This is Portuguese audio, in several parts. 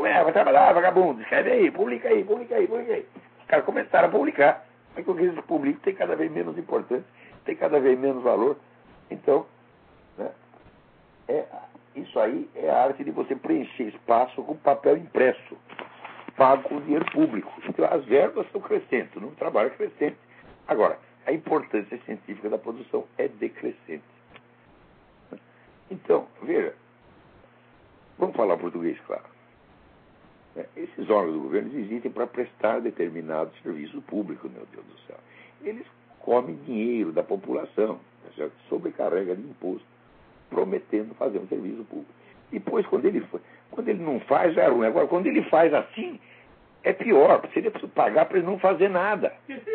vai trabalhar, vagabundo, escreve aí, publica aí, publica aí, publica aí. Os caras começaram a publicar. Aí o que eles publicam tem cada vez menos importância, tem cada vez menos valor. Então, né, isso aí é a arte de você preencher espaço com papel impresso, pago com dinheiro público. Então, as verbas são crescentes, o número de trabalho é crescente. Agora, a importância científica da produção é decrescente. Então, veja, vamos falar português, claro. Esses órgãos do governo existem para prestar determinado serviço público, meu Deus do céu. Eles comem dinheiro da população, sobrecarrega de imposto, prometendo fazer um serviço público. Depois, quando ele não faz, já é ruim. Agora, quando ele faz assim, é pior. Seria preciso pagar para ele não fazer nada.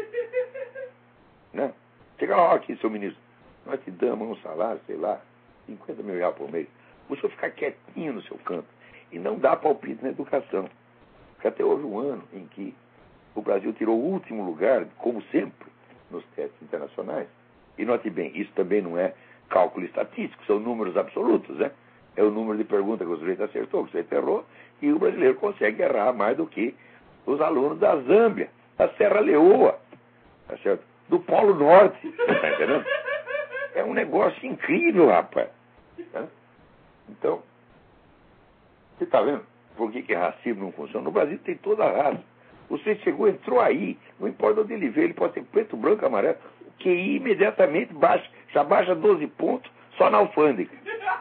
Né? Chega lá, aqui, seu ministro, nós te damos um salário, sei lá, 50 mil reais por mês. O senhor ficar quietinho no seu canto e não dá palpite na educação. Porque até houve um ano em que o Brasil tirou o último lugar, como sempre, nos testes internacionais. E note bem, isso também não é cálculo estatístico, são números absolutos, né? É o número de perguntas que o sujeito acertou, que o sujeito errou, e o brasileiro consegue errar mais do que os alunos da Zâmbia, da Serra Leoa, tá certo? Do Polo Norte, tá entendendo? É um negócio incrível, rapaz. Tá? Então, você está vendo por que racismo não funciona? No Brasil tem toda a raça. Você chegou, entrou aí, não importa onde ele veio, ele pode ser preto, branco, amarelo, o QI imediatamente baixa, já baixa 12 pontos só na alfândega.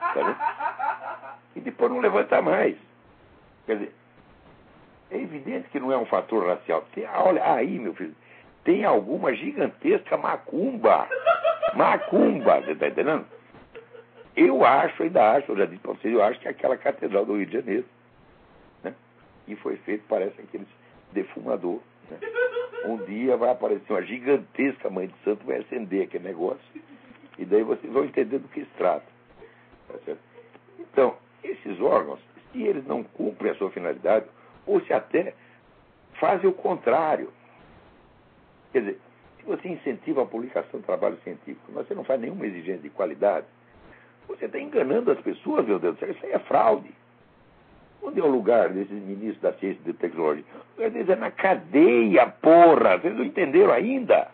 Tá, e depois não levanta mais. Quer dizer, é evidente que não é um fator racial. Olha, aí, meu filho, tem alguma gigantesca macumba. Macumba, você está entendendo? Eu já disse para vocês, eu acho que é aquela catedral do Rio de Janeiro, né? E foi feito, parece aquele defumador. Né? Um dia vai aparecer uma gigantesca mãe de santo, vai acender aquele negócio, e daí vocês vão entender do que se trata. Tá certo? Então, esses órgãos, se eles não cumprem a sua finalidade, ou se até fazem o contrário. Quer dizer, se você incentiva a publicação de trabalho científico, mas você não faz nenhuma exigência de qualidade, você está enganando as pessoas, meu Deus do céu. Isso aí é fraude. Onde é o lugar desses ministros da ciência e da tecnologia? O lugar deles é na cadeia, porra. Vocês não entenderam ainda?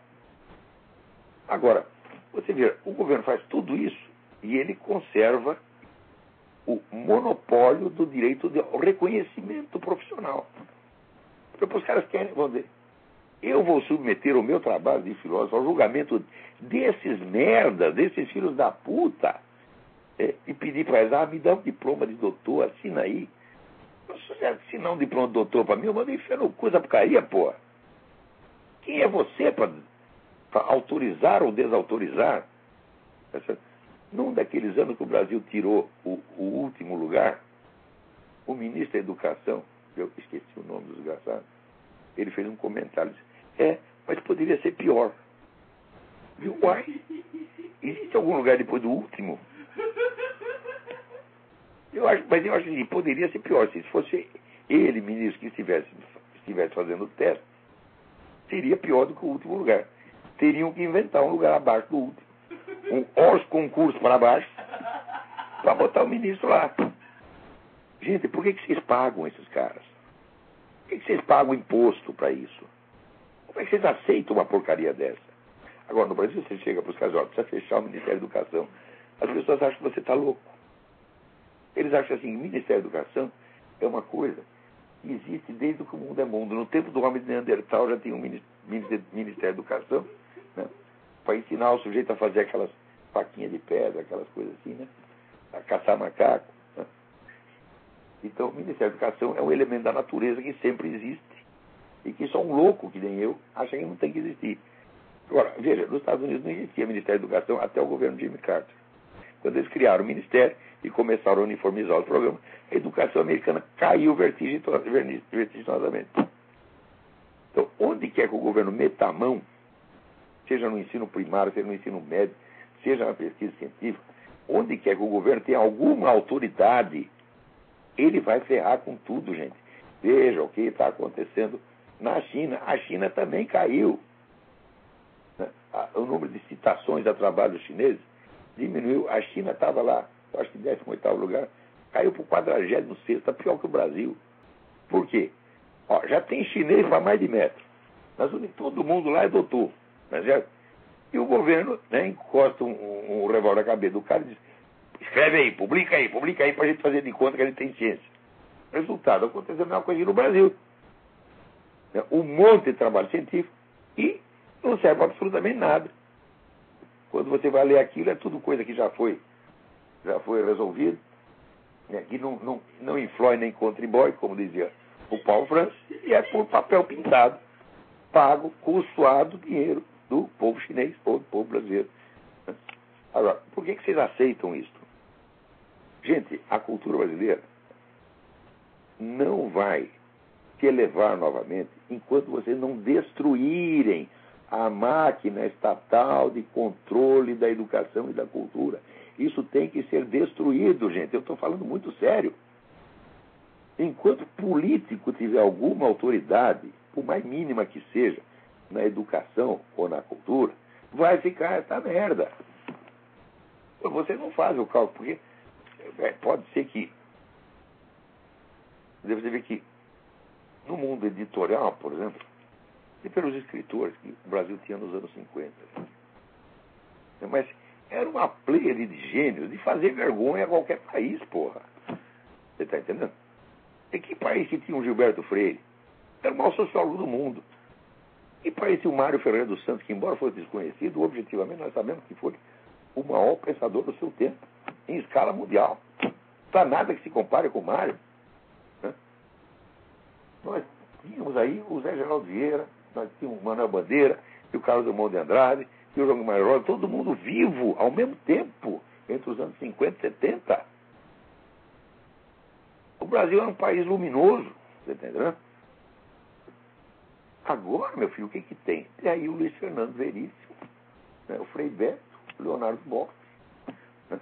Agora, você vê, o governo faz tudo isso e ele conserva o monopólio do direito ao reconhecimento profissional. Porque os caras querem, vamos dizer, eu vou submeter o meu trabalho de filósofo ao julgamento desses merdas, desses filhos da puta, e pedir para eles, me dá um diploma de doutor, assina aí. Se você assinar um diploma de doutor para mim, eu mando enfiar no cu da porcaria, porra. Quem é você para autorizar ou desautorizar? Num daqueles anos que o Brasil tirou o último lugar, o ministro da Educação, eu esqueci o nome do desgraçado, ele fez um comentário, disse, mas poderia ser pior. Viu? Uai, existe algum lugar depois do último? Mas eu acho que poderia ser pior. Se fosse ele, ministro, que estivesse fazendo o teste, seria pior do que o último lugar. Teriam que inventar um lugar abaixo do último. Os concursos para baixo, para botar o ministro lá. Gente, por que vocês pagam esses caras? Por que vocês pagam imposto para isso? Como é que vocês aceitam uma porcaria dessa? Agora, no Brasil, você chega para os caras, precisa fechar o Ministério da Educação. As pessoas acham que você está louco. Eles acham assim, o Ministério da Educação é uma coisa que existe desde que o mundo é mundo. No tempo do homem de Neandertal já tinha um Ministério da Educação, né, para ensinar o sujeito a fazer aquelas faquinhas de pedra, aquelas coisas assim, né, a caçar macaco. Né. Então, o Ministério da Educação é um elemento da natureza que sempre existe e que só um louco, que nem eu, acha que não tem que existir. Agora, veja, nos Estados Unidos não existia Ministério da Educação até o governo de Jimmy Carter. Quando eles criaram o Ministério e começaram a uniformizar os programas, a educação americana caiu vertiginosamente. Então, onde quer que o governo meta a mão, seja no ensino primário, seja no ensino médio, seja na pesquisa científica, onde quer que o governo tenha alguma autoridade, ele vai ferrar com tudo, gente. Veja o que está acontecendo na China. A China também caiu. O número de citações a trabalhos chineses diminuiu. A China estava lá, acho que 18º lugar, caiu para o 46º, está pior que o Brasil. Por quê? Ó, já tem chinês para mais de metro. Todo mundo lá é doutor. Não é certo? E o governo, né, encosta um revólver na cabeça do cara e diz: escreve aí, publica aí para a gente fazer de conta que a gente tem ciência. Resultado, aconteceu a mesma coisa aqui no Brasil. Um monte de trabalho científico e não serve para absolutamente nada. Quando você vai ler aquilo, é tudo coisa que já foi resolvida, né, que não influi nem contribui, como dizia o Paulo Francis, e é por papel pintado, pago com o suado dinheiro do povo chinês ou do povo brasileiro. Agora, por que vocês aceitam isso? Gente, a cultura brasileira não vai se elevar novamente enquanto vocês não destruírem a máquina estatal de controle da educação e da cultura. Isso tem que ser destruído, gente. Eu estou falando muito sério. Enquanto político tiver alguma autoridade, por mais mínima que seja, na educação ou na cultura, vai ficar essa merda. Você não faz o cálculo, porque pode ser que... Deve ver que no mundo editorial, por exemplo, e pelos escritores que o Brasil tinha nos anos 50. Mas era uma pleiade de gênios de fazer vergonha a qualquer país, porra. Você está entendendo? E que país que tinha um Gilberto Freire? Era o maior sociólogo do mundo. Que país tinha o Mário Ferreira dos Santos, que embora fosse desconhecido, objetivamente nós sabemos que foi o maior pensador do seu tempo, em escala mundial. Não há nada que se compare com o Mário. Nós tínhamos aí o Zé Geraldo Vieira, nós tínhamos o Manuel Bandeira, e o Carlos Drummond de Andrade, e o João Guimarães Rosa, todo mundo vivo, ao mesmo tempo, entre os anos 50 e 70. O Brasil era um país luminoso, você está entendendo? Agora, meu filho, o que tem? Tem aí o Luiz Fernando Veríssimo, né, o Frei Beto, o Leonardo Boff. Né?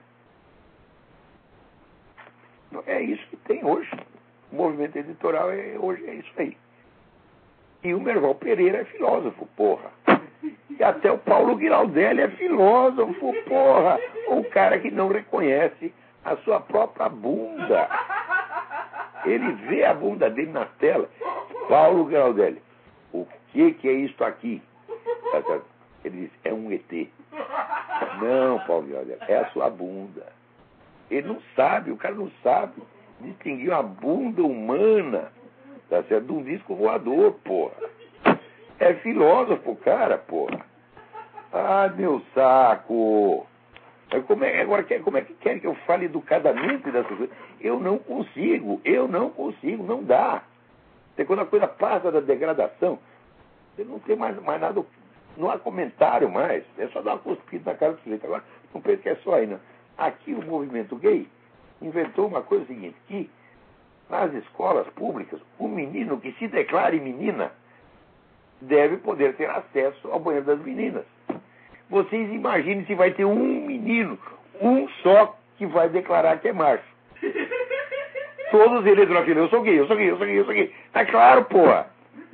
É isso que tem hoje. O movimento editorial hoje é isso aí. E o Merval Pereira é filósofo, porra. E até o Paulo Giraldelli é filósofo, porra. O cara que não reconhece a sua própria bunda. Ele vê a bunda dele na tela. Paulo Giraldelli, o que é isto aqui? Ele diz, é um ET. Não, Paulo Giraldelli, é a sua bunda. Ele não sabe, o cara não sabe distinguir uma bunda humana, tá certo, de um disco voador, porra. É filósofo, cara, porra. Ah, meu saco. Agora, como é que quer que eu fale educadamente dessas coisas? Eu não consigo, não dá. Quando a coisa passa da degradação, você não tem mais nada, não há comentário mais, é só dar uma cuspida na cara do sujeito. Agora, não pensa que é só aí, não. Aqui o movimento gay inventou uma coisa seguinte, que nas escolas públicas, o menino que se declare menina deve poder ter acesso ao banheiro das meninas. Vocês imaginem se vai ter um menino, um só, que vai declarar que é macho. Todos eles vão falar, eu sou gay. Tá claro, porra.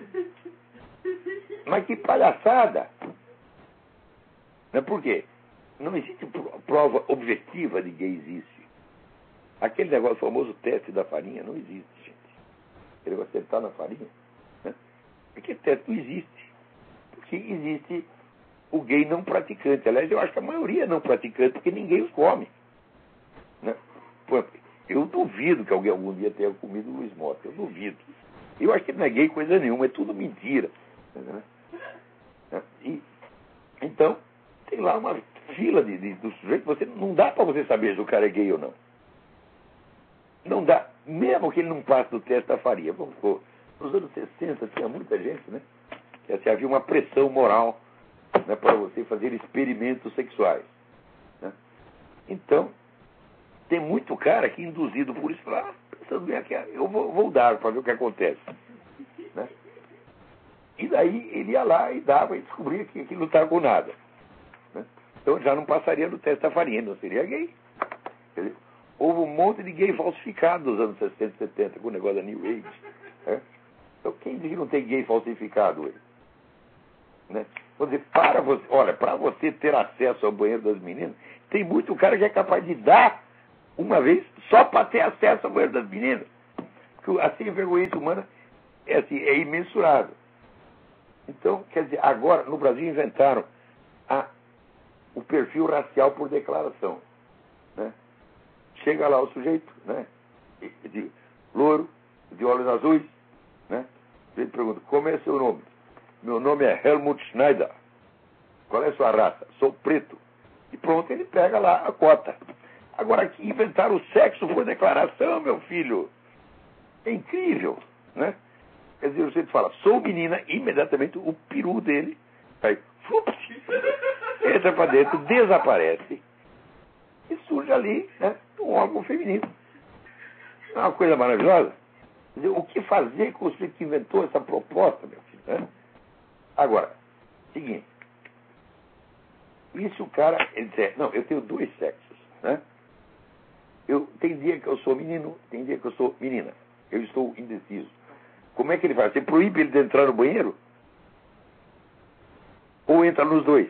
Mas que palhaçada. Por quê? Não existe prova objetiva de que existe. Aquele negócio, o famoso teste da farinha, não existe, gente. Aquele negócio de acertar na farinha. Né? Aquele teste não existe. Porque existe o gay não praticante. Aliás, eu acho que a maioria é não praticante, porque ninguém os come. Né? Eu duvido que alguém algum dia tenha comido o Luiz Mota. Eu duvido. Eu acho que não é gay coisa nenhuma, é tudo mentira. Né? E, então, tem lá uma fila do sujeito, não dá para você saber se o cara é gay ou não. Não dá. Mesmo que ele não passe do teste da farinha. Nos anos 60 tinha muita gente, né? Que havia uma pressão moral, né, para você fazer experimentos sexuais. Né? Então, tem muito cara que, induzido por isso, fala, pensando bem aqui, eu vou dar para ver o que acontece. Né? E daí ele ia lá e dava e descobria que aquilo não estava com nada. Né? Então já não passaria no teste da farinha, não seria gay. Quer dizer, houve um monte de gay falsificado nos anos 60 e 70 com o negócio da New Age. Né? Então quem diz que não tem gay falsificado hoje? Né? Vou dizer, para você ter acesso ao banheiro das meninas, tem muito cara que é capaz de dar uma vez só para ter acesso ao banheiro das meninas. Porque a sem-vergonhice humana é, assim, é imensurável. Então, quer dizer, agora, no Brasil, inventaram o perfil racial por declaração. Né? Chega lá o sujeito, né, de louro, de olhos azuis, né? Ele pergunta, como é seu nome? Meu nome é Helmut Schneider. Qual é a sua raça? Sou preto. E pronto, ele pega lá a cota. Agora, aqui inventaram o sexo por declaração, meu filho. É incrível, né? Quer dizer, o sujeito fala, sou menina, imediatamente o peru dele aí, entra para dentro, desaparece e surge ali, né, um órgão feminino. É uma coisa maravilhosa. Quer dizer, o que fazer com o sujeito que inventou essa proposta, meu filho? Né? Agora, seguinte. E se o cara, ele disser, não, eu tenho dois sexos, né? Tem dia que eu sou menino, tem dia que eu sou menina. Eu estou indeciso. Como é que ele faz? Você proíbe ele de entrar no banheiro? Ou entra nos dois?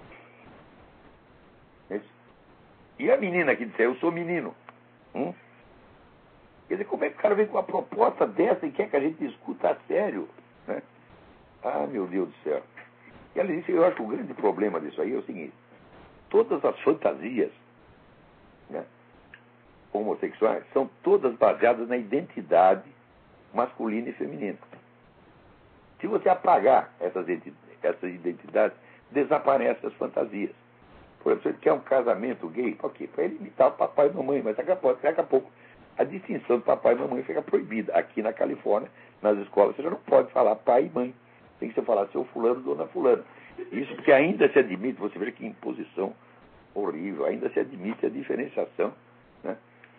E a menina que disser, eu sou menino? Quer dizer, como é que o cara vem com uma proposta dessa e quer que a gente discuta a sério? Né? Ah, meu Deus do céu. E ela disse, eu acho que o grande problema disso aí é o seguinte, todas as fantasias, né, homossexuais são todas baseadas na identidade masculina e feminina. Se você apagar essas identidades, desaparecem as fantasias. Por exemplo, se ele quer um casamento gay, ok, para ele imitar o papai e mamãe, mas daqui a pouco a distinção de papai e mamãe fica proibida. Aqui na Califórnia, nas escolas, você já não pode falar pai e mãe. Tem que você falar seu fulano, dona fulana. Isso porque ainda se admite, você veja que imposição horrível, ainda se admite a diferenciação, né,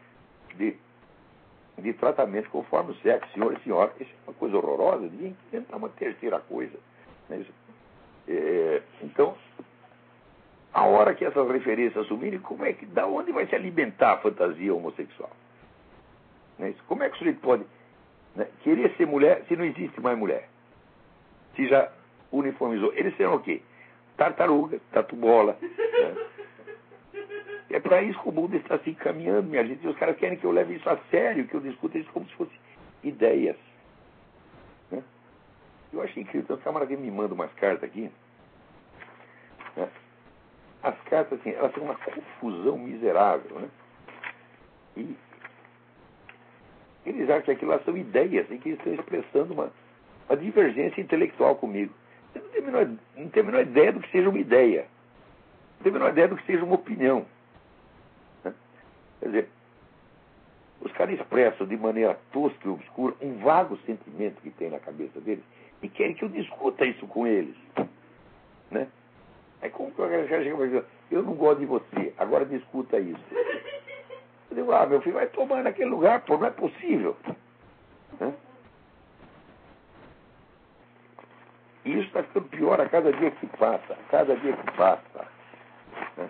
de tratamento conforme o sexo, senhor e senhora. Isso é uma coisa horrorosa, devia inventar uma terceira coisa. Né? Então, a hora que essas referências assumirem, da onde vai se alimentar a fantasia homossexual? Né? Como é que o sujeito pode, né, querer ser mulher se não existe mais mulher? Se já uniformizou. Eles serão o quê? Tartaruga, tatu-bola. Né? É para isso que o mundo está se encaminhando, minha gente. E os caras querem que eu leve isso a sério, que eu discuta isso como se fossem ideias. Né? Eu achei incrível. Então, o camarada me manda umas cartas aqui. Né? As cartas, assim, elas têm uma confusão miserável. Né? E eles acham que aquilo lá são ideias e que eles estão expressando uma divergência intelectual comigo. Eu não tenho a menor ideia do que seja uma ideia. Não tenho a menor ideia do que seja uma opinião. Né? Quer dizer, os caras expressam de maneira tosca e obscura um vago sentimento que tem na cabeça deles e querem que eu discuta isso com eles. Né? Aí como que o cara chega e diz, eu não gosto de você, agora discuta isso. Eu digo, meu filho, vai tomar naquele lugar, pô, não é possível. Né? E isso está ficando pior a cada dia que passa, a cada dia que passa. Né?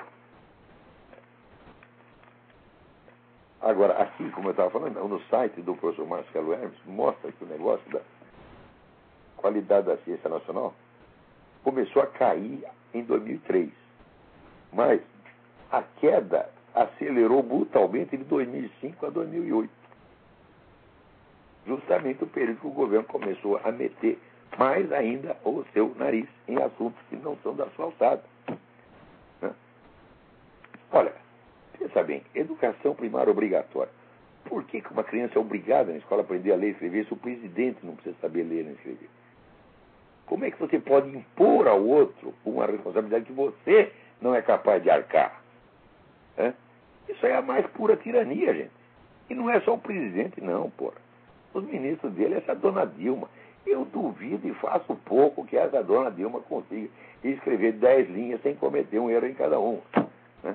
Agora, aqui, como eu estava falando, no site do professor Marcelo Hermes, mostra que o negócio da qualidade da ciência nacional começou a cair em 2003. Mas a queda acelerou brutalmente de 2005 a 2008. Justamente o período que o governo começou a meter mais ainda o seu nariz em assuntos que não são da sua alçada. Né? Olha, pensa bem, educação primária obrigatória. Por que uma criança é obrigada na escola a aprender a ler e escrever se o presidente não precisa saber ler e escrever? Como é que você pode impor ao outro uma responsabilidade que você não é capaz de arcar? Né? Isso aí é a mais pura tirania, gente. E não é só o presidente, não, porra. Os ministros dele, essa dona Dilma. Eu duvido e faço pouco que essa dona Dilma consiga escrever 10 linhas sem cometer um erro em cada um. Né?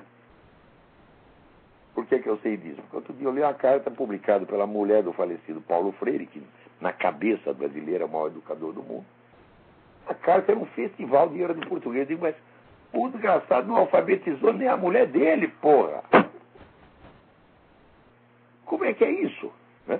Por que eu sei disso? Porque outro dia eu li uma carta publicada pela mulher do falecido Paulo Freire, que na cabeça brasileira é o maior educador do mundo. A carta era um festival de erro de português. Eu digo, mas o desgraçado não alfabetizou nem a mulher dele, porra. Como é que é isso? Né?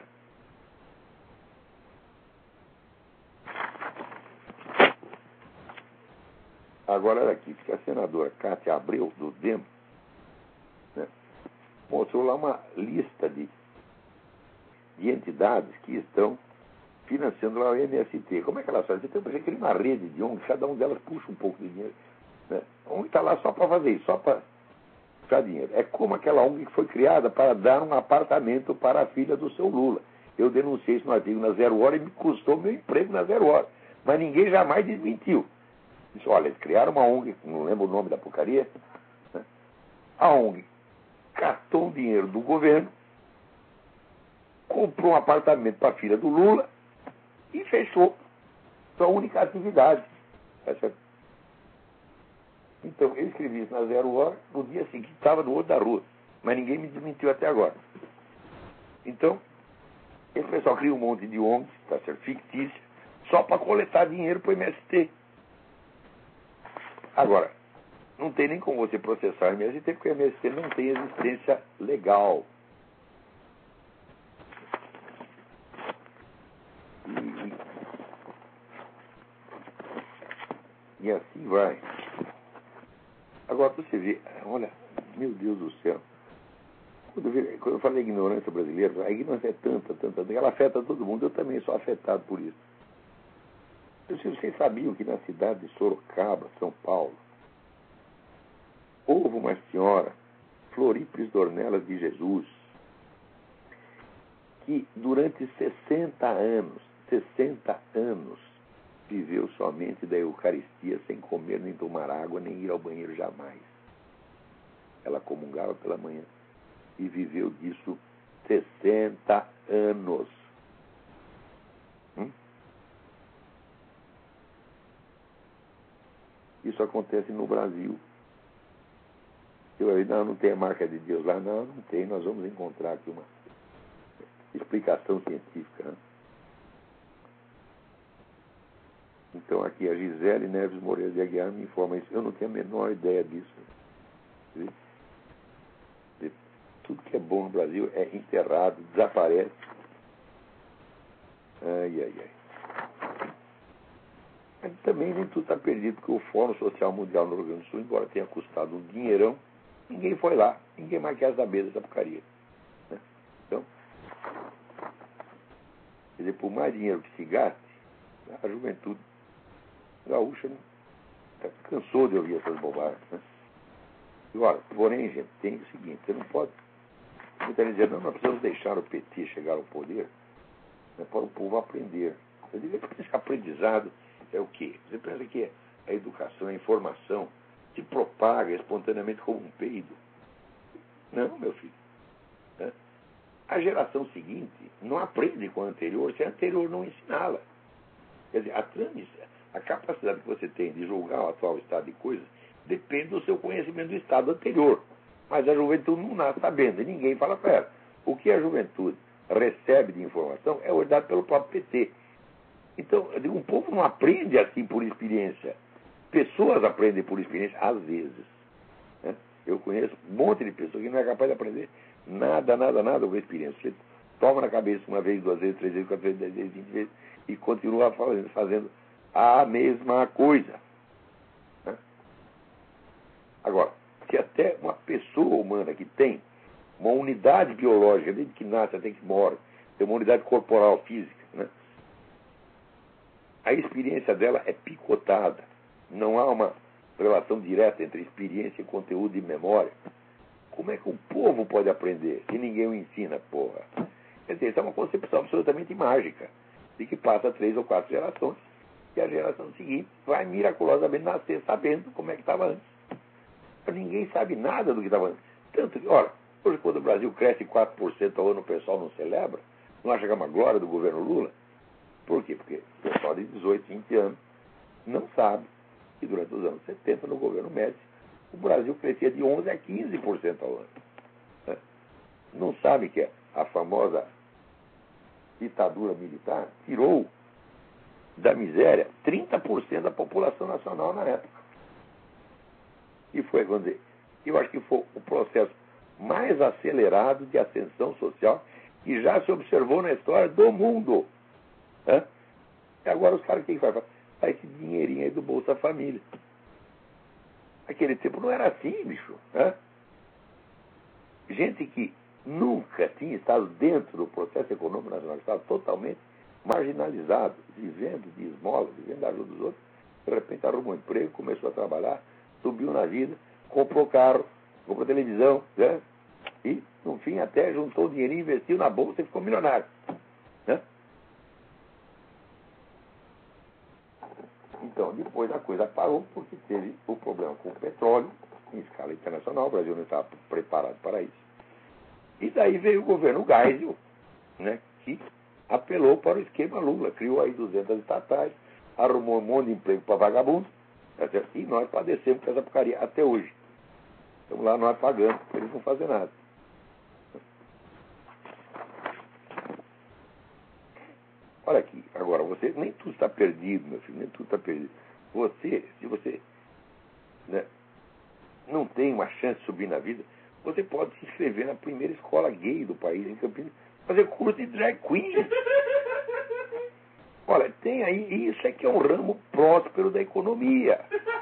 Agora, olha aqui, que a senadora Cátia Abreu, do DEM, né, mostrou lá uma lista de de entidades que estão financiando lá o MST. Como é que elas fazem? Então, você cria uma rede de ONGs, cada uma delas puxa um pouco de dinheiro. Né? A ONG está lá só para fazer isso, só para puxar dinheiro. É como aquela ONG que foi criada para dar um apartamento para a filha do seu Lula. Eu denunciei isso no artigo na Zero Hora e me custou meu emprego na Zero Hora. Mas ninguém jamais desmentiu. Disse, olha, eles criaram uma ONG, não lembro o nome da porcaria, né? A ONG catou o dinheiro do governo, comprou um apartamento para a filha do Lula e fechou sua única atividade. Tá certo? Então, eu escrevi isso na Zero Hora, no dia seguinte estava no outro da rua, mas ninguém me desmentiu até agora. Então, esse pessoal cria um monte de ONGs, tá certo, fictícia, só para coletar dinheiro para o MST. Agora, não tem nem como você processar o MST, porque o MST não tem existência legal. E assim vai. Agora, você vê, olha, meu Deus do céu. Quando eu falo da ignorância brasileira, a ignorância é tanta, ela afeta todo mundo. Eu também sou afetado por isso. Vocês sabiam que na cidade de Sorocaba, São Paulo, houve uma senhora, Florípris Dornelas de Jesus, que durante 60 anos, viveu somente da Eucaristia, sem comer, nem tomar água, nem ir ao banheiro jamais. Ela comungava pela manhã e viveu disso 60 anos. Isso acontece no Brasil. Não tem a marca de Deus lá? Não tem. Nós vamos encontrar aqui uma explicação científica. Né? Então, aqui a Gisele Neves Moreira de Aguiar me informa isso. Eu não tenho a menor ideia disso. Tudo que é bom no Brasil é enterrado, desaparece. Ai. Mas também nem tudo está perdido, porque o Fórum Social Mundial no Rio Grande do Sul, embora tenha custado um dinheirão, ninguém foi lá. Ninguém mais quer saber dessa porcaria. Né? Então, quer dizer, por mais dinheiro que se gaste, a juventude gaúcha cansou de ouvir essas bobagens. Né? Agora, porém, gente, tem o seguinte, você não pode... Muita gente diz, não, nós precisamos deixar o PT chegar ao poder, né, para o povo aprender. Eu digo que esse aprendizado é o quê? Você pensa que a educação, a informação se propaga espontaneamente como um peido? Não, meu filho. Né? A geração seguinte não aprende com a anterior se a anterior não ensiná-la. Quer dizer, a capacidade que você tem de julgar o atual estado de coisas depende do seu conhecimento do estado anterior. Mas a juventude não nasce sabendo, e ninguém fala para ela. O que a juventude recebe de informação é orientado pelo próprio PT. Então, eu digo, um povo não aprende assim por experiência. Pessoas aprendem por experiência, às vezes. Né? Eu conheço um monte de pessoas que não é capaz de aprender nada com experiência. Você toma na cabeça uma vez, 2 vezes, 3 vezes, 4 vezes, 10 vezes, 20 vezes e continua fazendo a mesma coisa. Né? Agora, se até uma pessoa humana que tem uma unidade biológica, desde que nasce até que morre, tem uma unidade corporal, física, né? A experiência dela é picotada. Não há uma relação direta entre experiência, conteúdo e memória. Como é que o povo pode aprender se ninguém o ensina, porra? Quer dizer, isso é uma concepção absolutamente mágica, de que passa 3 ou 4 gerações, e a geração seguinte vai miraculosamente nascer sabendo como é que estava antes. Ninguém sabe nada do que estava antes. Tanto que, olha, hoje quando o Brasil cresce 4% ao ano, o pessoal não celebra, não acha que é uma glória do governo Lula. Por quê? Porque o pessoal de 18, 20 anos não sabe que durante os anos 70, no governo Médici, o Brasil crescia de 11% a 15% ao ano. Né? Não sabe que a famosa ditadura militar tirou da miséria 30% da população nacional na época. E foi, vamos dizer, eu acho que foi o processo mais acelerado de ascensão social que já se observou na história do mundo. Né? E agora os caras, o que fazem? Faz esse dinheirinho aí do Bolsa Família. Aquele tempo não era assim, bicho. Né? Gente que nunca tinha estado dentro do processo econômico nacional, estava totalmente marginalizado, vivendo de esmola, vivendo da ajuda dos outros. De repente arrumou um emprego, começou a trabalhar, subiu na vida, comprou carro, comprou televisão, né? E, no fim, até juntou dinheirinho, investiu na bolsa e ficou milionário. Né? Então, depois a coisa parou porque teve o problema com o petróleo em escala internacional. O Brasil não estava preparado para isso. E daí veio o governo Geisel, né, que apelou para o esquema Lula, criou aí 200 estatais, arrumou um monte de emprego para vagabundo, tá certo? E nós padecemos com essa porcaria até hoje. Estamos lá nós pagando, eles não fazem nada. Olha aqui, agora você, nem tudo está perdido, meu filho, nem tudo está perdido. Você, se você, né, não tem uma chance de subir na vida, você pode se inscrever na primeira escola gay do país, em Campinas, fazer curso de drag queen. Olha, tem aí, isso é que é um ramo próspero da economia.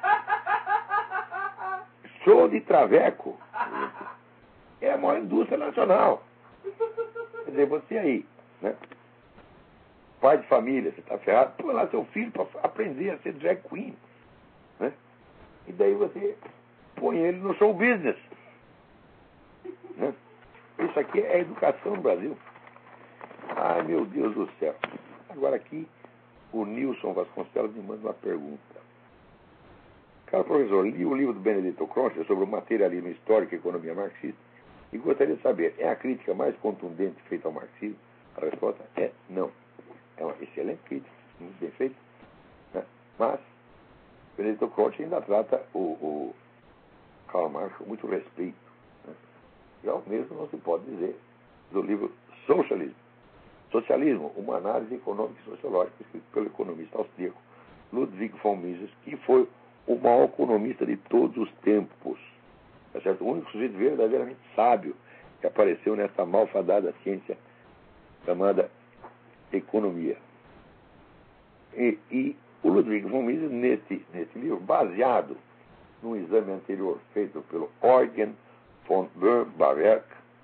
Show de traveco. É a maior indústria nacional. Quer dizer, você aí, né? Pai de família, você está ferrado, põe lá seu filho para aprender a ser drag queen. Né? E daí você põe ele no show business. Né? Isso aqui é educação no Brasil. Ai, meu Deus do céu. Agora aqui, o Nilson Vasconcelos me manda uma pergunta. Cara, professor, li o livro do Benedetto Croce sobre o materialismo histórico e economia marxista e gostaria de saber, é a crítica mais contundente feita ao marxismo? A resposta é não. É uma excelente crítica, muito bem feita, né? Mas Benedetto Croce ainda trata o Karl Marx com muito respeito. Né? E ao mesmo não se pode dizer do livro Socialismo, uma análise econômica e sociológica, escrito pelo economista austríaco Ludwig von Mises, que foi o maior economista de todos os tempos. Tá certo? O único sujeito verdadeiramente sábio que apareceu nessa malfadada ciência chamada economia. E o Ludwig von Mises, nesse livro, baseado num exame anterior feito pelo Eugen von Böhm-Bawerk,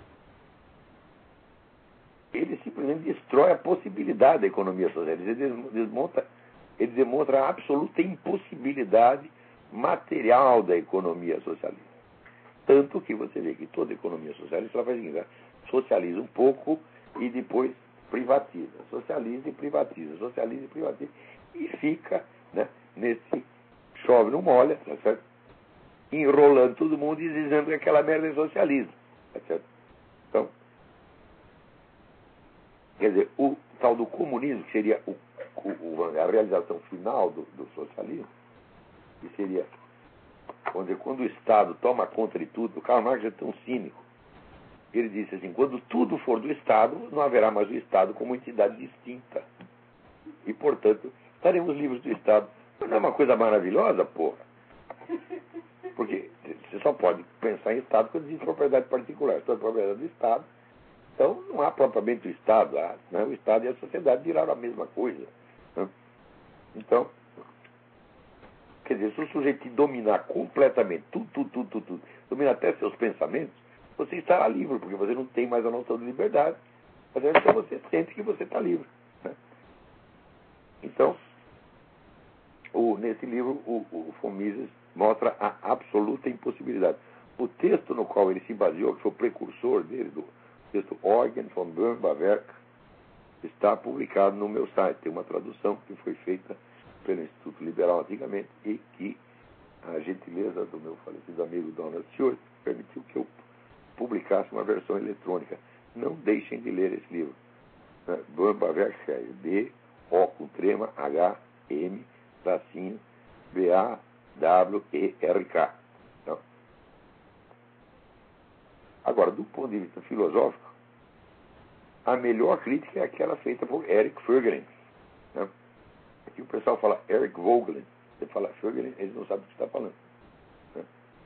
ele simplesmente destrói a possibilidade da economia socialista. Ele demonstra a absoluta impossibilidade material da economia socialista. Tanto que você vê que toda economia socialista ela faz isso, socializa um pouco e depois privatiza, socializa e privatiza, socializa e privatiza, e fica, né, nesse chove não molha, tá certo? Enrolando todo mundo e dizendo que aquela merda é socialismo, tá certo? Então, quer dizer, o tal do comunismo, que seria a realização final do socialismo, que seria, vamos dizer, quando o Estado toma conta de tudo. O Karl Marx é tão cínico. Ele disse assim, quando tudo for do Estado, não haverá mais o Estado como entidade distinta. E, portanto, estaremos livres do Estado. Mas não é uma coisa maravilhosa, porra? Porque você só pode pensar em Estado quando diz propriedade particular. Se é propriedade do Estado, então não há propriamente o Estado. Né? O Estado e a sociedade viraram a mesma coisa. Né? Então, quer dizer, se o sujeito dominar completamente tudo, dominar até seus pensamentos, você estará livre, porque você não tem mais a noção de liberdade. Mas então você sente que você está livre. Né? Então, nesse livro, o von Mises mostra a absoluta impossibilidade. O texto no qual ele se baseou, que foi o precursor dele, do texto Eugen von Böhm-Bawerk, está publicado no meu site. Tem uma tradução que foi feita pelo Instituto Liberal antigamente e que a gentileza do meu falecido amigo Donald Stewart permitiu que eu publicasse uma versão eletrônica. Não deixem de ler esse livro. Böhm-Bawerk é B-O com trema H-M tracinho B-A-W-E-R-K. Então, agora, do ponto de vista filosófico, a melhor crítica é aquela feita por Eric Voegelin. Né? Aqui o pessoal fala Eric Voegelin. Você fala Voegelin, eles não sabem o que está falando. Né?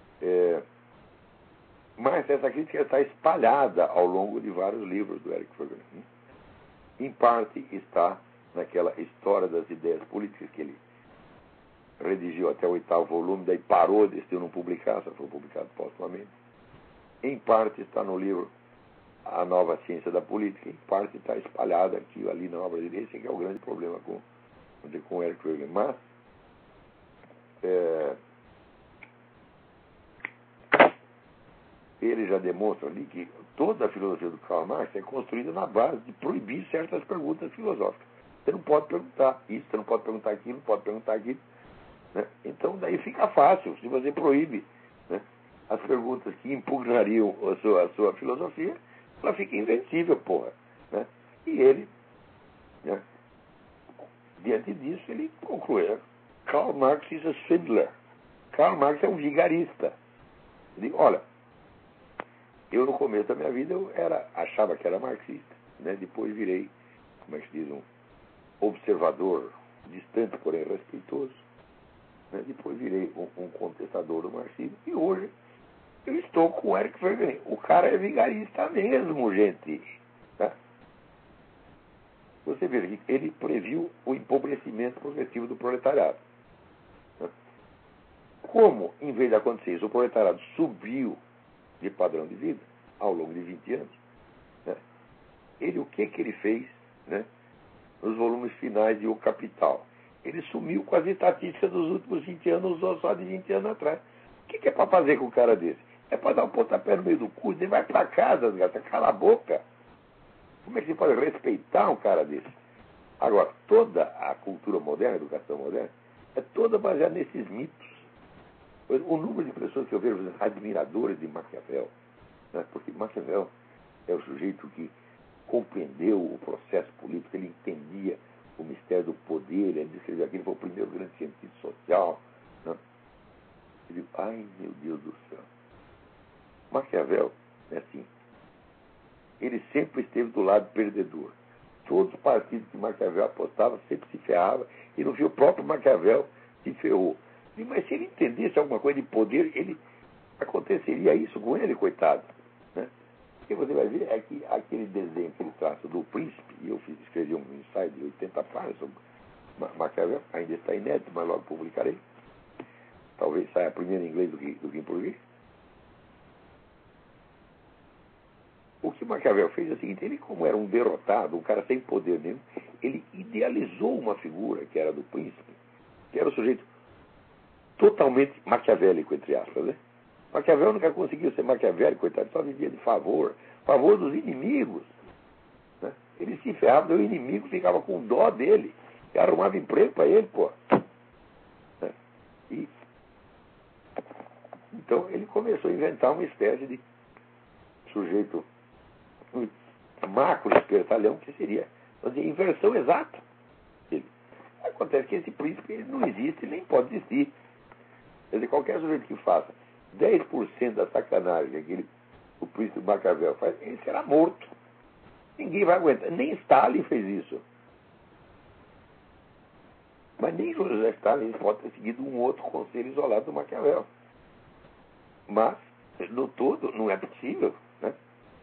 Mas essa crítica está espalhada ao longo de vários livros do Eric Voegelin. Né? Em parte está naquela História das Ideias Políticas que ele redigiu até o 8º volume, daí parou, decidiu não publicar, só foi publicado póstumamente. Em parte está no livro a nova ciência da política, em parte, está espalhada aqui ali na obra dele. Esse que é o grande problema com o Eric Wegener. Mas ele já demonstra ali que toda a filosofia do Karl Marx é construída na base de proibir certas perguntas filosóficas. Você não pode perguntar isso, você não pode perguntar aquilo, não pode perguntar aquilo. Né? Então, daí fica fácil. Se você proíbe, né, as perguntas que impugnariam a sua filosofia, ela fica invencível, porra. Né? E ele, né, diante disso, ele conclui: Karl Marx is a swindler. Karl Marx é um vigarista. Ele, olha, eu no começo da minha vida achava que era marxista, né? Depois virei, como é que se diz, um observador distante, porém respeitoso, né? Depois virei um contestador do marxismo, e hoje eu estou com o Eric Wegener. O cara é vigarista mesmo, gente. Tá? Você vê que ele previu o empobrecimento progressivo do proletariado. Né? Como, em vez de acontecer isso, o proletariado subiu de padrão de vida ao longo de 20 anos, né? O que ele fez, né, nos volumes finais de O Capital? Ele sumiu com as estatísticas dos últimos 20 anos, ou só de 20 anos atrás. O que é para fazer com um cara desse? É para dar um pontapé no meio do cu, ele vai para casa, gata, cala a boca. Como é que você pode respeitar um cara desse? Agora, toda a cultura moderna, a educação moderna, é toda baseada nesses mitos. O número de pessoas que eu vejo admiradores de Maquiavel, né? Porque Maquiavel é o sujeito que compreendeu o processo político, ele entendia o mistério do poder, ele descreveu aquilo, foi o primeiro grande cientista social. Né? Ele, ai meu Deus do céu. Maquiavel é assim, ele sempre esteve do lado perdedor. Todos os partidos que Maquiavel apostava sempre se ferrava, e no fim o próprio Maquiavel se ferrou. Mas se ele entendesse alguma coisa de poder, aconteceria isso com ele, coitado. Né? O que você vai ver é que aquele desenho que ele traça do príncipe, e eu escrevi um ensaio de 80 páginas sobre Maquiavel, ainda está inédito, mas logo publicarei. Talvez saia primeiro em inglês do que em português. O que Maquiavel fez é o seguinte: ele, como era um derrotado, um cara sem poder nenhum, ele idealizou uma figura que era do príncipe, que era o sujeito totalmente maquiavélico, entre aspas, né? Maquiavel nunca conseguiu ser maquiavélico, coitado, só vivia de favor dos inimigos. Né? Ele se ferrava, o inimigo ficava com dó dele, e arrumava emprego para ele, pô. Né? Então ele começou a inventar uma espécie de sujeito macro espertalhão, que seria, vamos dizer, a inversão exata dele. Acontece que esse príncipe ele não existe, nem pode existir. Quer dizer, qualquer sujeito que faça 10% da sacanagem que o príncipe Maquiavel faz, ele será morto. Ninguém vai aguentar. Nem Stalin fez isso. Mas nem José Stalin pode ter seguido um outro conselho isolado do Maquiavel. Mas, no todo, não é possível. Né?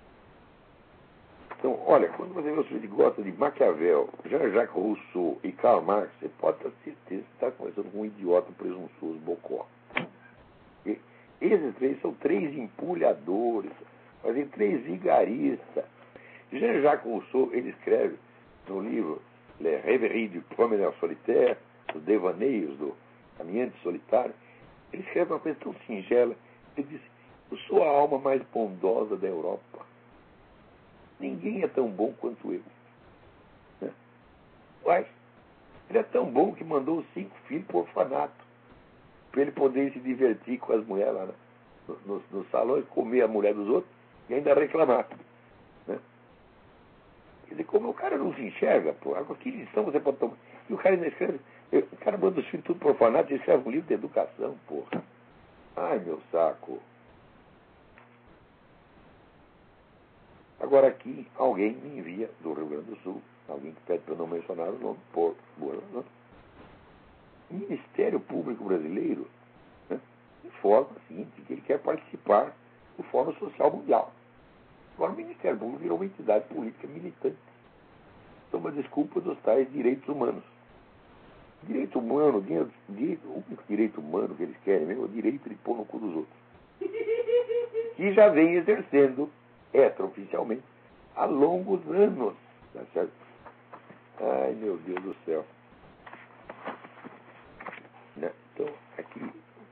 Então, olha, quando você vê o sujeito que gosta de Maquiavel, Jean-Jacques Rousseau e Karl Marx, você pode ter certeza que está conversando com um idiota presunçoso bocó. Esses três são três empulhadores, fazem três vigaristas. Jean-Jacques Rousseau, ele escreve no livro Les Rêveries du Promeneur Solitaire, os devaneios do caminhante solitário, ele escreve uma coisa tão singela. Ele diz: eu sou a alma mais bondosa da Europa. Ninguém é tão bom quanto eu. Né? Mas ele é tão bom que mandou os 5 filhos para o orfanato, para ele poder se divertir com as mulheres lá nos salões, comer a mulher dos outros e ainda reclamar. Né? Quer dizer, como o cara não se enxerga, pô, que lição você pode tomar? E o cara ainda escreve, o cara manda os filhos tudo para o orfanato e escreve um livro de educação, porra. Ai, meu saco. Agora aqui, alguém me envia do Rio Grande do Sul, alguém que pede para não mencionar o nome, por boa razão. O Ministério Público Brasileiro, né, informa o seguinte, que ele quer participar do Fórum Social Mundial. Agora o Ministério Público virou uma entidade política militante. Toma desculpa dos tais direitos humanos. Direito humano, o único direito humano que eles querem mesmo é o direito de pôr no cu dos outros. Que já vem exercendo, extraoficialmente, há longos anos. Tá certo? Ai, meu Deus do céu. Né? Então, aqui...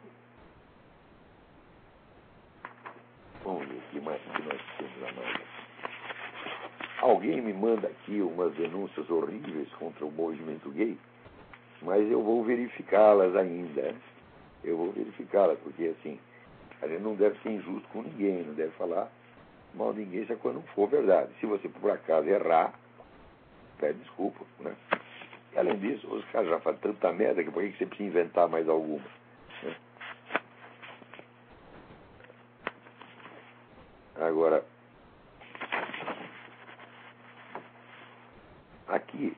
Vamos ver o que nós temos a mais. Alguém me manda aqui umas denúncias horríveis contra o movimento gay, mas eu vou verificá-las ainda. Eu vou verificá-las, porque assim, a gente não deve ser injusto com ninguém, não deve falar mal de ninguém se a coisa não for verdade. Se você por acaso errar, pede desculpa, né? E além disso, os caras já fazem tanta merda que por que você precisa inventar mais alguma? Né? Agora, aqui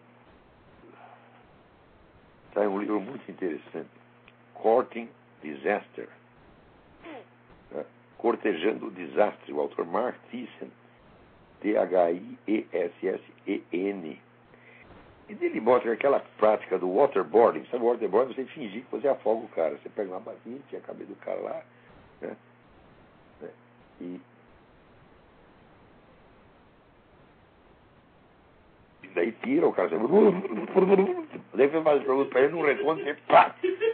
está um livro muito interessante, Courting Disaster, né? Cortejando o Desastre, o autor Mark Thiessen, Thiessen. E ele mostra aquela prática do waterboarding. Sabe o waterboarding? Você fingir que você afoga o cara. Você pega uma bacia, tira a cabeça do cara lá, né? E daí tira o cara. Daí você faz pergunta para ele, não responde, você pá!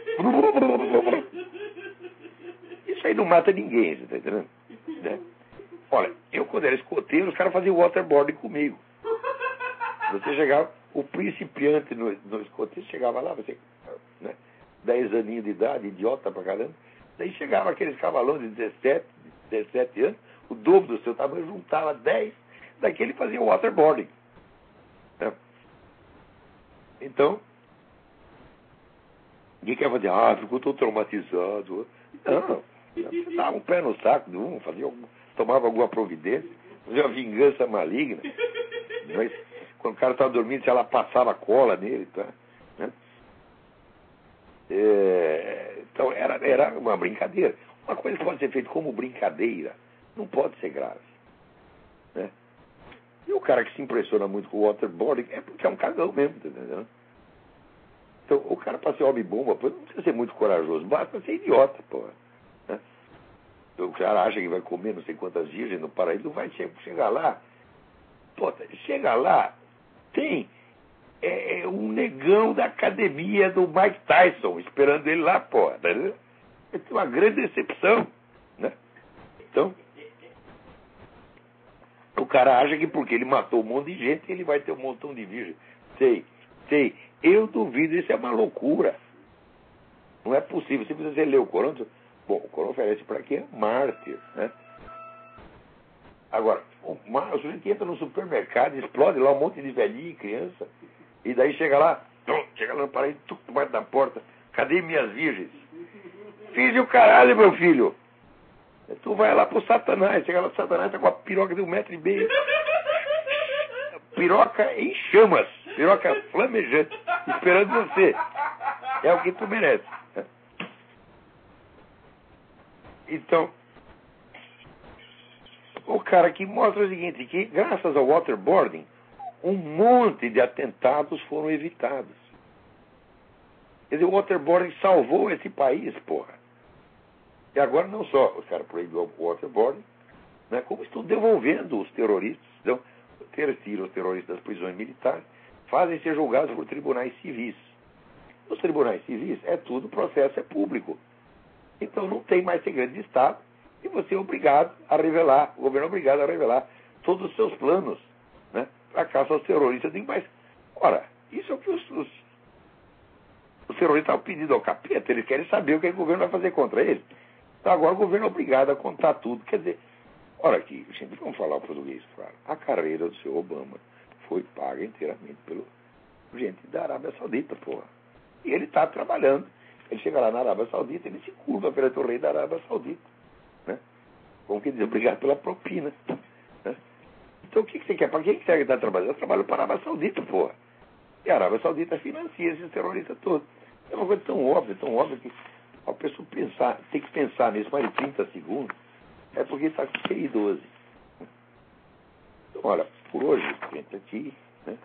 Isso aí não mata ninguém, você tá entendendo? Né? Olha, eu quando era escoteiro, os caras faziam waterboarding comigo. Você chegava, o principiante no escoteiro chegava lá, você, né, 10 aninhos de idade, idiota pra caramba. Daí chegava aqueles cavalões de 17 anos, o dobro do seu tamanho, juntava 10, daquele fazia waterboarding. Né? Então, ninguém quer fazer, ficou todo traumatizado. Não, dava um pé no saco de um, tomava alguma providência, fazia uma vingança maligna. Mas quando o cara estava dormindo, se ela passava cola nele, tá? Né? Então era uma brincadeira. Uma coisa que pode ser feita como brincadeira não pode ser grave. Né? E o cara que se impressiona muito com o waterboarding é porque é um cagão mesmo, tá entendendo? Então, o cara para ser homem-bomba, não precisa ser muito corajoso, basta ser idiota, porra. Né? Então, o cara acha que vai comer não sei quantas virgens no paraíso, não vai chegar lá. Pô, chega lá, tem um negão da academia do Mike Tyson esperando ele lá, porra. Né? É uma grande decepção. Né? Então, o cara acha que porque ele matou um monte de gente, ele vai ter um montão de virgem. Sei. Eu duvido, isso é uma loucura. Não é possível. Se você ler o Corão, bom, o Corão oferece para quem é mártir, né? Agora, o sujeito entra no supermercado, explode lá um monte de velhinho e criança, e daí chega lá no paraíso, bate na porta, cadê minhas virgens? Fiz o caralho, meu filho. Tu vai lá pro Satanás, chega lá pro Satanás, tá com a piroca de 1,5 m. Piroca em chamas, piroca flamejante, esperando você. É o que tu merece. Então, o cara aqui mostra o seguinte, que graças ao waterboarding, um monte de atentados foram evitados. Quer dizer, o waterboarding salvou esse país, porra. E agora não só os caras proibiram o waterboarding, né, como estão devolvendo os terroristas, então, tiram os terroristas das prisões militares, fazem ser julgados por tribunais civis. Nos tribunais civis tudo, o processo é público. Então não tem mais segredo de Estado e você é obrigado a revelar, o governo é obrigado a revelar todos os seus planos, né, para caça aos terroristas. Mas, ora, isso é o que os terroristas estavam pedindo ao capeta, eles querem saber o que o governo vai fazer contra eles. Então agora o governo é obrigado a contar tudo. Quer dizer, olha aqui, gente, vamos falar o português, claro. A carreira do senhor Obama foi paga inteiramente pelo gente da Arábia Saudita, porra. E ele está trabalhando. Ele chega lá na Arábia Saudita, ele se curva perante o rei da Arábia Saudita. Né? Como que diz, obrigado pela propina. Né? Então o que você quer? Para quem que você está trabalhando? Eu trabalho para a Arábia Saudita, porra. E a Arábia Saudita financia esses terroristas todos. É uma coisa tão óbvia que a pessoa tem que pensar nisso mais de 30 segundos, é porque está com QI 12. Então, olha, por hoje, gente, aqui, né?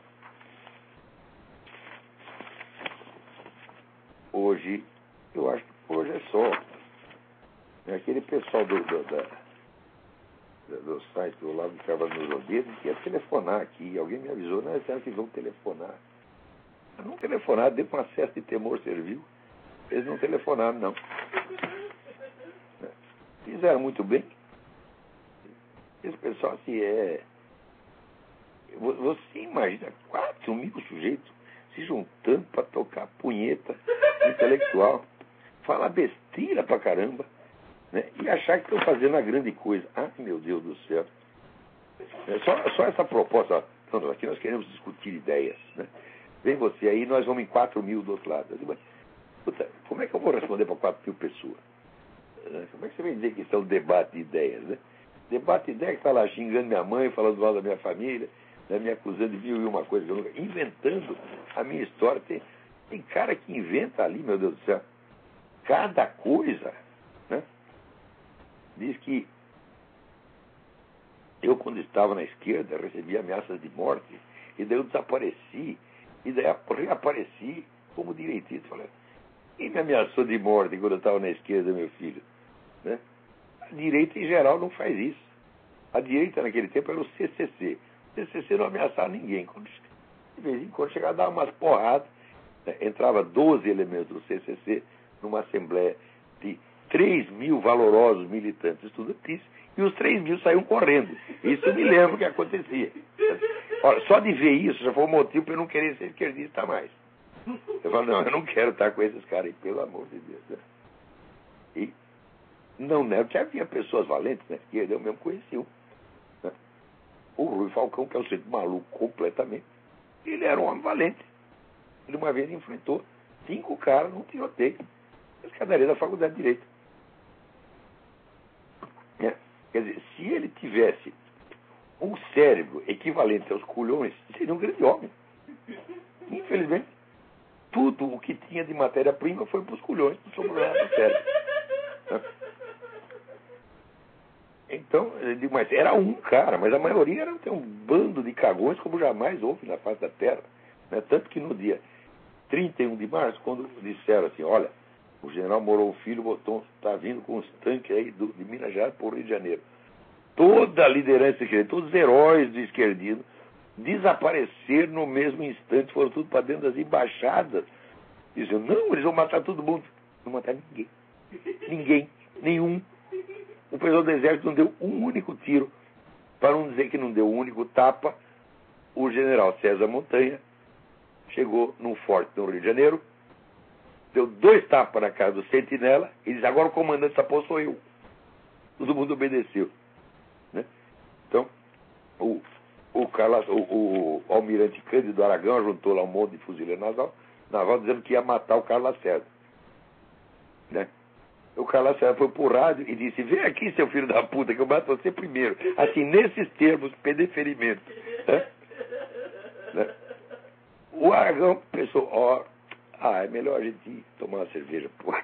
Hoje, eu acho que por hoje é só. Aquele pessoal do site do Olavo de Carvalho nos Rodrigues que ia telefonar aqui. Alguém me avisou, não, será que vão telefonar? Eu não telefonaram, deu um acesso de temor servil. Eles não telefonaram, não. Fizeram muito bem. Esse pessoal, assim, Você imagina 4 mil sujeitos se juntando para tocar punheta intelectual, falar besteira pra caramba, né? E achar que estão fazendo a grande coisa. Ai, meu Deus do céu. Só essa proposta. Ó, então, aqui nós queremos discutir ideias, né? Vem você aí, nós vamos em 4 mil do outro lado. Eu digo, puta, como é que eu vou responder para 4 mil pessoas? Como é que você vai dizer que isso é um debate de ideias, né? Debate de ideias que está lá xingando minha mãe, falando mal da minha família, né, me acusando de mil e uma coisa que eu nunca... Inventando a minha história. Tem cara que inventa ali, meu Deus do céu, cada coisa, né? Diz que eu, quando estava na esquerda, recebi ameaças de morte, e daí eu desapareci, e daí reapareci como direitista. Falei, quem me ameaçou de morte quando eu estava na esquerda, meu filho? Né? A direita, em geral, não faz isso. A direita, naquele tempo, era o CCC. O CCC não ameaçava ninguém. De vez em quando chegava a dar umas porradas, né? Entrava 12 elementos do CCC numa assembleia de 3 mil valorosos militantes estudantis, e os 3 mil saíam correndo. Isso me lembra o que acontecia. Olha, só de ver isso já foi um motivo para eu não querer ser esquerdista mais. Eu falo, não, eu não quero estar com esses caras aí, pelo amor de Deus. Né? E não nego que havia pessoas valentes na esquerda, eu mesmo conheci um. Né? O Rui Falcão, que é um centro maluco completamente, ele era um homem valente. Ele uma vez enfrentou 5 caras num tiroteio na escadaria da Faculdade de Direito. Né? Quer dizer, se ele tivesse um cérebro equivalente aos culhões, seria um grande homem. Infelizmente, tudo o que tinha de matéria-prima foi para os culhões, não sobrou nada do cérebro. Né? Então, mas era um cara, mas a maioria tem um bando de cagões como jamais houve na face da Terra. Né? Tanto que no dia 31 de março, quando disseram assim, olha, o general Mourão Filho está vindo com os tanques aí de Minas Gerais para o Rio de Janeiro. Toda a liderança esquerdista, todos os heróis do esquerdismo desapareceram no mesmo instante, foram tudo para dentro das embaixadas. Diziam, não, eles vão matar todo mundo. Não mataram ninguém. Ninguém. Nenhum. O pessoal do exército não deu um único tiro. Para não dizer que não deu um único tapa, o general César Montanha chegou num forte no Rio de Janeiro, deu 2 tapas na cara do sentinela e disse, agora o comandante dessa posse sou eu. Todo mundo obedeceu. Né? Então, o almirante Cândido Aragão juntou lá um monte de fuzileiro naval dizendo que ia matar o Carlos Lacerda. Né? O Carlos Lacerda foi pro rádio e disse, vem aqui, seu filho da puta, que eu mato você primeiro. Assim, nesses termos, pedeferimento. Né? O Aragão pensou, é melhor a gente tomar uma cerveja, porra.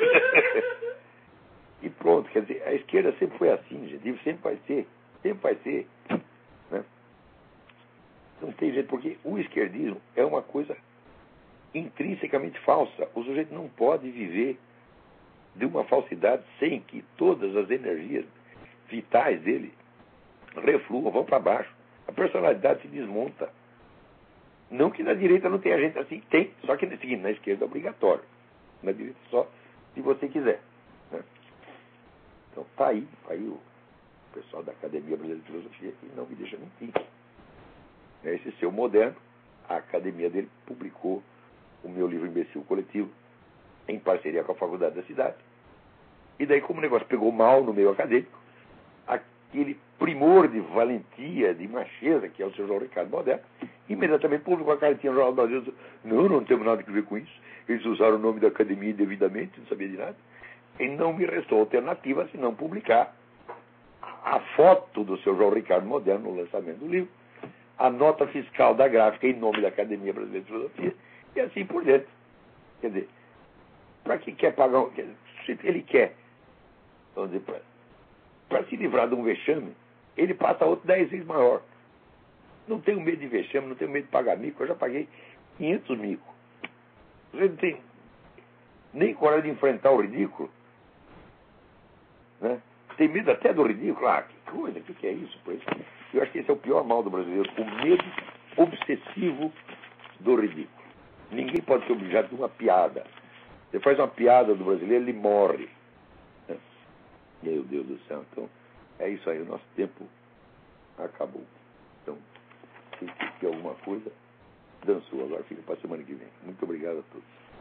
E pronto, quer dizer, a esquerda sempre foi assim, gente, sempre vai ser. Né? Não tem jeito, porque o esquerdismo é uma coisa intrinsecamente falsa. O sujeito não pode viver de uma falsidade sem que todas as energias vitais dele refluam, vão para baixo. A personalidade se desmonta. Não que na direita não tenha gente assim, tem, só que na esquerda é obrigatório. Na direita só se você quiser. Né? Então tá aí o pessoal da Academia Brasileira de Filosofia que não me deixa mentir. Esse seu moderno, a academia dele publicou o meu livro Imbecil Coletivo, em parceria com a Faculdade da Cidade. E daí, como o negócio pegou mal no meio acadêmico, aquele primor de valentia, de macheza, que é o seu João Ricardo Moderno, imediatamente publicou a cartinha no Jornal do Brasil. Não temos nada a ver com isso. Eles usaram o nome da academia indevidamente, não sabia de nada. E não me restou alternativa senão publicar a foto do seu João Ricardo Moderno no lançamento do livro, a nota fiscal da gráfica em nome da Academia Brasileira de Filosofia, e assim por diante. Quer dizer, para que quer pagar, se ele quer, vamos dizer, para se livrar de um vexame, ele passa outro 10 vezes maior. Não tenho medo de vexame, não tenho medo de pagar mico, eu já paguei 500 micos. Você não tem nem coragem de enfrentar o ridículo, né? Tem medo até do ridículo. coisa, o que é isso? Pois, eu acho que esse é o pior mal do brasileiro, o medo obsessivo do ridículo. Ninguém pode ser objeto de uma piada. Você faz uma piada do brasileiro, ele morre. Meu Deus do céu. Então, é isso aí. O nosso tempo acabou. Então, se tem alguma coisa, dançou. Agora fica para a semana que vem. Muito obrigado a todos.